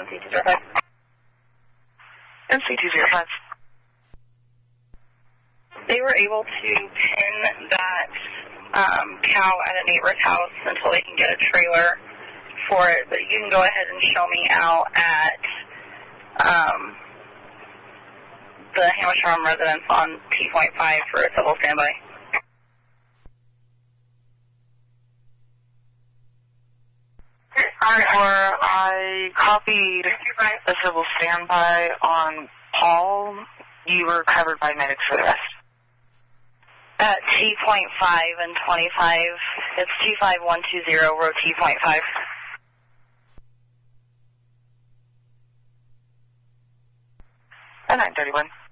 NC205. NC205. They were able to pin that cow at a neighbor's house until they can get a trailer for it, but you can go ahead and show me out at the Hammersharm residence on T.5 for a civil standby. Or I copied a civil standby on Paul. You were covered by medics for the rest. At T.5 and 25, it's T5120, row T.5. At 931.